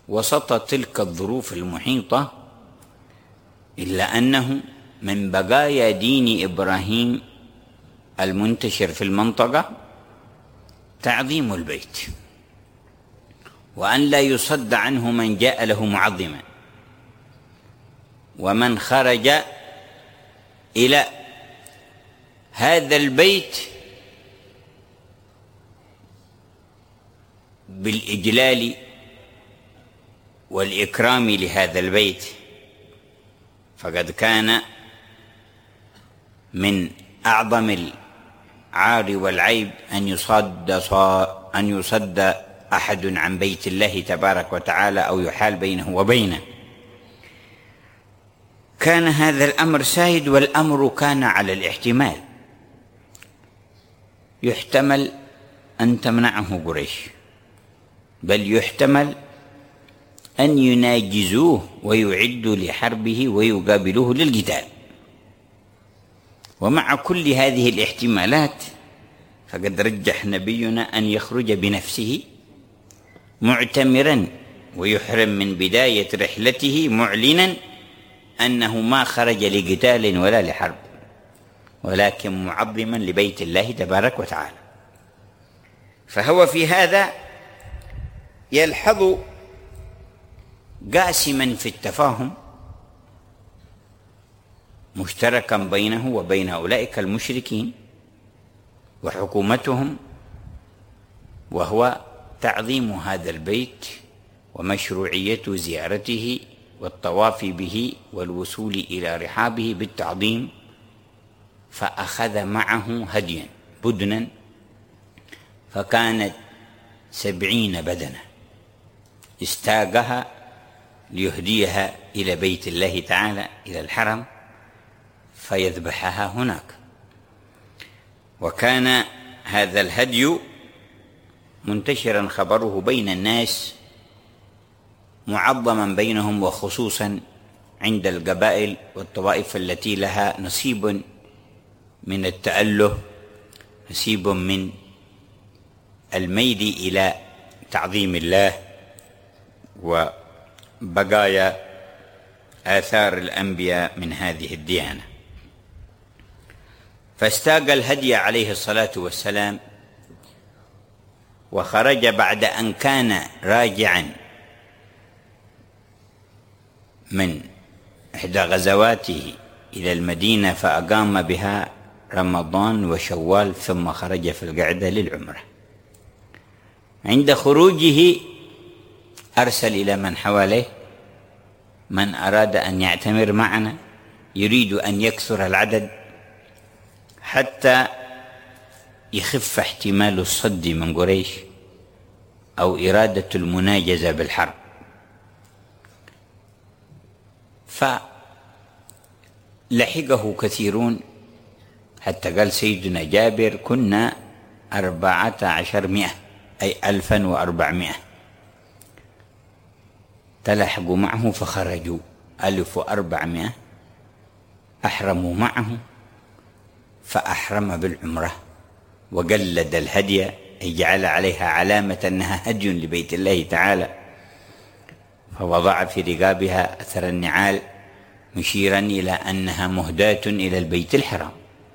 وسط تلك الظروف المحيطة، إلا أنه من بقايا دين إبراهيم المنتشر في المنطقة تعظيم البيت، وأن لا يصد عنه من جاء له معظما، ومن خرج إلى هذا البيت بالإجلال والإكرام لهذا البيت فقد كان من أعظم العار والعيب أن يصد أحد عن بيت الله تبارك وتعالى أو يحال بينه وبينه. كان هذا الأمر سائد، والأمر كان على الاحتمال، يحتمل أن تمنعه قريش، بل يحتمل أن يناجزوه ويعدوا لحربه ويقابلوه للقتال. ومع كل هذه الاحتمالات فقد رجح نبينا أن يخرج بنفسه معتمرا ويحرم من بداية رحلته معلنا أنه ما خرج لقتال ولا لحرب، ولكن معظما لبيت الله تبارك وتعالى. فهو في هذا يلحظ قاسما في التفاهم مشتركا بينه وبين أولئك المشركين وحكومتهم، وهو تعظيم هذا البيت ومشروعية زيارته والطواف به والوصول إلى رحابه بالتعظيم. فأخذ معه هديا بدنا، فكانت 70 بدنة استاقها ليهديها إلى بيت الله تعالى إلى الحرم فيذبحها هناك. وكان هذا الهدي منتشرا خبره بين الناس معظما بينهم، وخصوصا عند القبائل والطوائف التي لها نصيب من التأله، نصيب من الميل إلى تعظيم الله وبقايا آثار الأنبياء من هذه الديانة. فاستاق الهدي عليه الصلاة والسلام، وخرج بعد أن كان راجعا من إحدى غزواته إلى المدينة فأقام بها رمضان وشوال، ثم خرج في القعدة للعمرة. عند خروجه أرسل إلى من حواليه: من أراد أن يعتمر معنا يريد أن يكثر العدد حتى يخف احتمال الصد من قريش أو إرادة المناجزة بالحرب. فلحقه كثيرون حتى قال سيدنا جابر: كنا 1400، أي 1400 تلحقوا معه فخرجوا 1400 أحرموا معه، فأحرم بالعمرة وقلد الهدي، أي جعل عليها علامة أنها هدي لبيت الله تعالى، فوضع في رقابها أثر النعال مشيرا إلى أنها مهداة إلى البيت الحرام.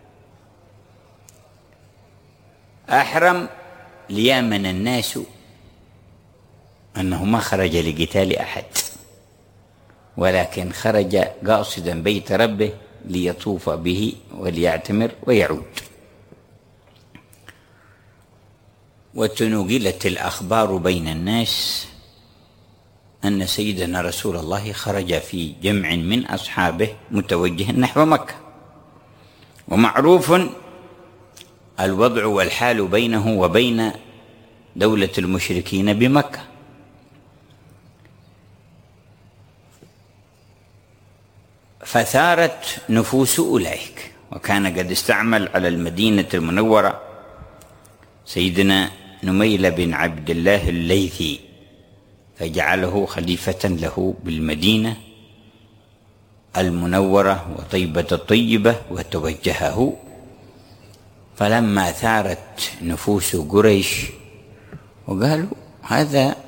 أحرم ليامن الناس أنه ما خرج لقتال أحد، ولكن خرج قاصدا بيت ربه ليطوف به وليعتمر ويعود. وتنقلت الأخبار بين الناس أن سيدنا رسول الله خرج في جمع من أصحابه متوجها نحو مكة، ومعروف الوضع والحال بينه وبين دولة المشركين بمكة. فثارت نفوس أولئك، وكان قد استعمل على المدينة المنورة سيدنا نميل بن عبد الله الليثي، فجعله خليفة له بالمدينة المنورة وطيبة الطيبة وتوجهه. فلما ثارت نفوس قريش وقالوا: هذا